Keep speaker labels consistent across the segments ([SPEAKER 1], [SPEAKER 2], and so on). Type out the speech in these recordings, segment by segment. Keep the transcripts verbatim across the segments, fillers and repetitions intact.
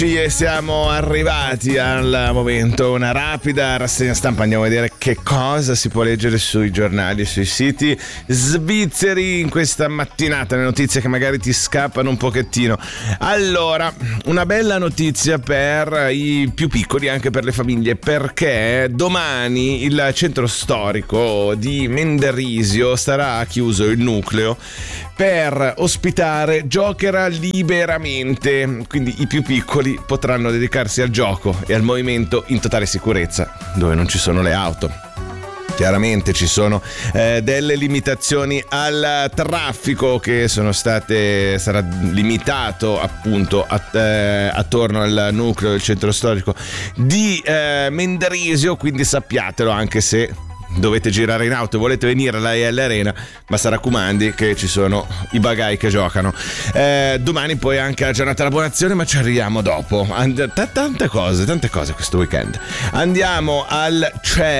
[SPEAKER 1] E siamo arrivati al momento, una rapida rassegna stampa. Andiamo a vedere che cosa si può leggere sui giornali e sui siti svizzeri in questa mattinata, le notizie che magari ti scappano un pochettino. Allora, una bella notizia per i più piccoli, anche per le famiglie, perché domani il centro storico di Menderisio sarà chiuso, il nucleo, per ospitare Giocherà liberamente, quindi i più piccoli potranno dedicarsi al gioco e al movimento in totale sicurezza, dove non ci sono le auto. Chiaramente ci sono eh, delle limitazioni al traffico che sono state sarà limitato appunto a, eh, attorno al nucleo del centro storico di eh, Menderisio, quindi sappiatelo, anche se dovete girare in auto e volete venire alla I L Arena, ma sarà raccomandi che ci sono i bagai che giocano. Eh, domani poi anche la giornata della buona azione, ma ci arriviamo dopo. And- t- tante cose, tante cose questo weekend. Andiamo al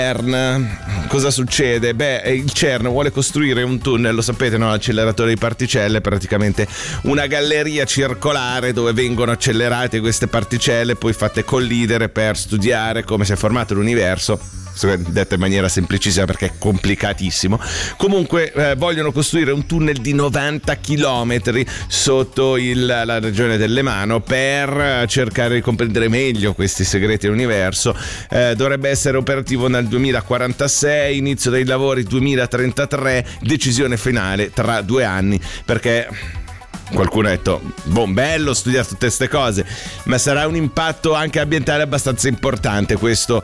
[SPEAKER 1] CERN. Cosa succede? Beh, il CERN vuole costruire un tunnel, lo sapete, no? L'acceleratore di particelle, praticamente una galleria circolare dove vengono accelerate queste particelle, poi fatte collidere per studiare come si è formato l'universo. Detto in maniera semplicissima perché è complicatissimo. Comunque eh, vogliono costruire un tunnel di novanta chilometri sotto il, la regione dell'Emano per cercare di comprendere meglio questi segreti dell'universo. Eh, dovrebbe essere operativo nel duemilaquarantasei, inizio dei lavori duemilatrentatré, decisione finale tra due anni, perché qualcuno ha detto, boh, bello studiare tutte queste cose, ma sarà un impatto anche ambientale abbastanza importante questo,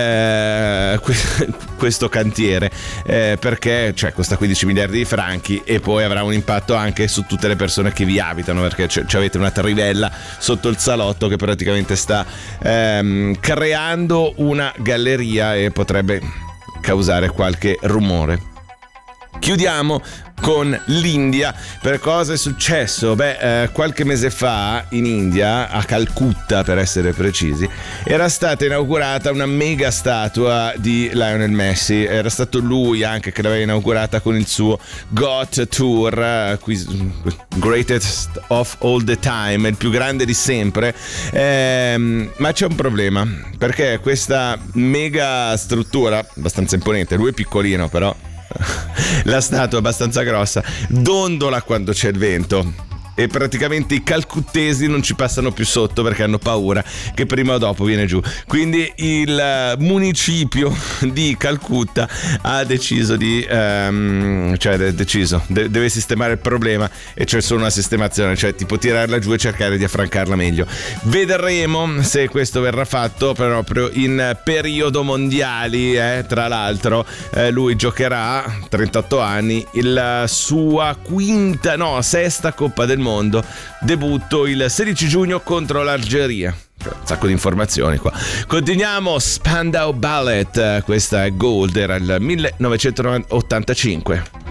[SPEAKER 1] eh, questo cantiere, eh, perché cioè, costa quindici miliardi di franchi e poi avrà un impatto anche su tutte le persone che vi abitano, perché c- c- avete una trivella sotto il salotto che praticamente sta ehm, creando una galleria e potrebbe causare qualche rumore. Chiudiamo con l'India. Per cosa è successo? Beh, eh, qualche mese fa in India, a Calcutta per essere precisi, era stata inaugurata una mega statua di Lionel Messi. Era stato lui anche che l'aveva inaugurata con il suo G O T Tour, uh, Greatest of All the Time, il più grande di sempre. Eh, ma c'è un problema, perché questa mega struttura, abbastanza imponente, lui è piccolino però la statua è abbastanza grossa, dondola quando c'è il vento e praticamente i calcuttesi non ci passano più sotto perché hanno paura che prima o dopo viene giù. Quindi il municipio di Calcutta ha deciso di um, cioè ha deciso de- deve sistemare il problema, e c'è solo una sistemazione, cioè tipo tirarla giù e cercare di affrancarla meglio. Vedremo se questo verrà fatto proprio in periodo mondiali, eh. Tra l'altro eh, lui giocherà trentotto anni, la sua quinta no sesta Coppa del Mondo, debutto il sedici giugno contro l'Algeria. Un sacco di informazioni qua. Continuiamo. Spandau Ballet, questa è Gold, era il millenovecentottantacinque.